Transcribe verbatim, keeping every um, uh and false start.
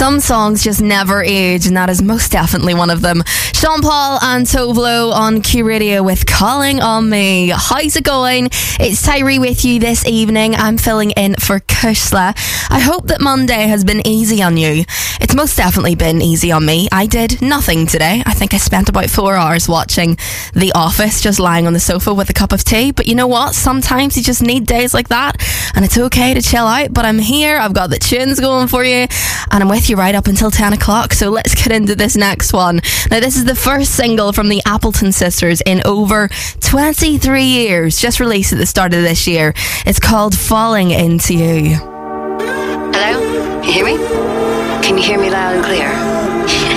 Some songs just never age, and that is most definitely one of them. Sean Paul and Tove Lo on Q Radio with Calling on Me. How's it going? It's Tyree with you this evening. I'm filling in for Kushla. I hope that Monday has been easy on you. It's most definitely been easy on me. I did nothing today. I think I spent about four hours watching The Office, just lying on the sofa with a cup of tea. But you know what? Sometimes you just need days like that, and it's okay to chill out. But I'm here. I've got the tunes going for you, and I'm with you right up until ten o'clock. So let's get into this next one. Now, this is the first single from the Appleton Sisters in over twenty-three years, just released at the start of this year. It's called Falling Into You. Hello? You hear me? Can you hear me loud and clear?